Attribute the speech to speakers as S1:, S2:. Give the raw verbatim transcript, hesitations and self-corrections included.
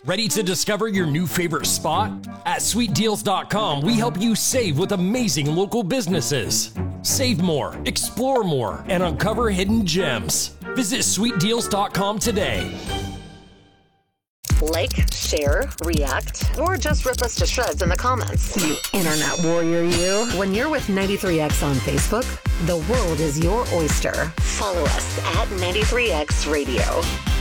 S1: Ready to discover your new favorite spot? At sweet deals dot com, we help you save with amazing local businesses. Save more, explore more, and uncover hidden gems. Visit sweet deals dot com today.
S2: Like, share, react, or just rip us to shreds in the comments. You internet warrior, you. When you're with ninety-three X on Facebook, the world is your oyster. Follow us at ninety-three X Radio.